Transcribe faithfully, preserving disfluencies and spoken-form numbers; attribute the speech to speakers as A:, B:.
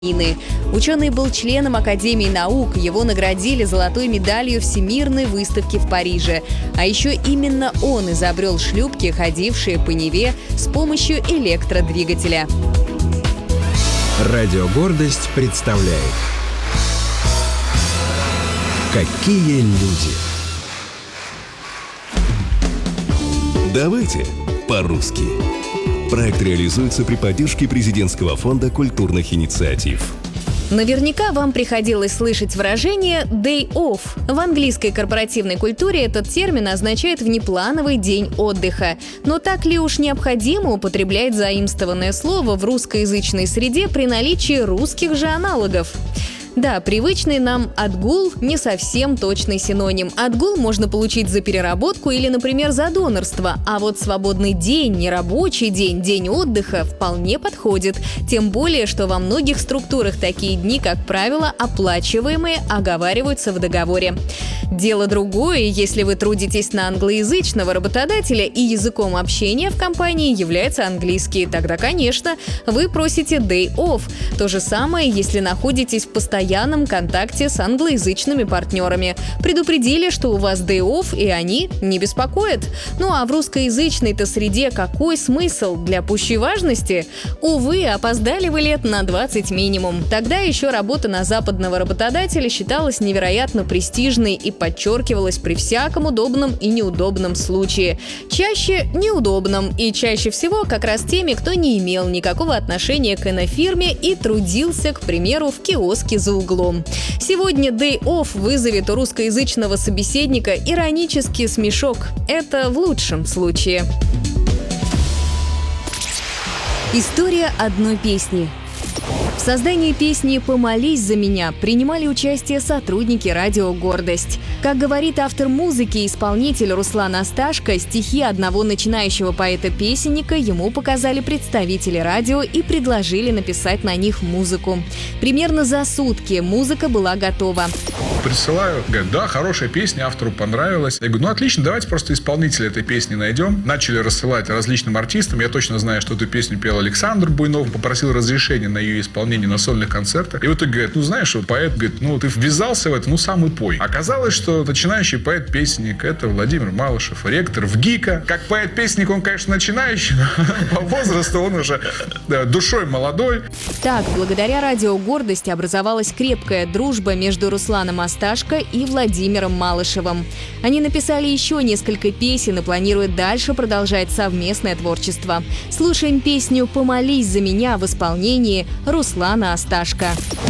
A: Ученый был членом Академии наук, его наградили золотой медалью Всемирной выставки в Париже. А еще именно он изобрел шлюпки, ходившие по Неве с помощью электродвигателя.
B: Радио «Гордость» представляет «Какие люди».
C: Давайте по-русски. Проект реализуется при поддержке Президентского фонда культурных инициатив.
A: Наверняка вам приходилось слышать выражение «day off». В английской корпоративной культуре этот термин означает внеплановый день отдыха. Но так ли уж необходимо употреблять заимствованное слово в русскоязычной среде при наличии русских же аналогов? Да, привычный нам отгул не совсем точный синоним. Отгул можно получить за переработку или, например, за донорство. А вот свободный день, нерабочий день, день отдыха вполне подходит. Тем более, что во многих структурах такие дни, как правило, оплачиваемые, оговариваются в договоре. Дело другое, если вы трудитесь на англоязычного работодателя и языком общения в компании является английский. Тогда, конечно, вы просите day off. То же самое, если находитесь в постоянном В постоянном контакте с англоязычными партнерами. Предупредили, что у вас day off, и они не беспокоят. Ну а в русскоязычной-то среде какой смысл? Для пущей важности? Увы, опоздали вы лет на двадцать минимум. Тогда еще работа на западного работодателя считалась невероятно престижной и подчеркивалась при всяком удобном и неудобном случае. Чаще неудобном, и чаще всего как раз теми, кто не имел никакого отношения к инофирме и трудился, к примеру, в киоске за углом. Сегодня day off вызовет у русскоязычного собеседника иронический смешок. Это в лучшем случае. История одной песни. В создании песни «Помолись за меня» принимали участие сотрудники радио «Гордость». Как говорит автор музыки и исполнитель Руслан Асташко, стихи одного начинающего поэта-песенника ему показали представители радио и предложили написать на них музыку. Примерно за сутки музыка была готова.
D: Присылаю, говорят, да, хорошая песня, автору понравилась. Я говорю, ну отлично, давайте просто исполнителя этой песни найдем. Начали рассылать различным артистам. Я точно знаю, что эту песню пел Александр Буйнов, попросил разрешения на ее исполнение на сольных концертах. И вот итоге говорят, ну знаешь, вот поэт говорит, ну ты ввязался в это, ну сам и пой. Оказалось, что начинающий поэт-песенник — это Владимир Малышев, ректор в ГИКа. Как поэт-песенник он, конечно, начинающий, но по возрасту он уже душой молодой.
A: Так, благодаря радио «Гордость» образовалась крепкая дружба между Русланом Асташко и Владимиром Малышевым. Они написали еще несколько песен и планируют дальше продолжать совместное творчество. Слушаем песню «Помолись за меня» в исполнении Руслана Асташко.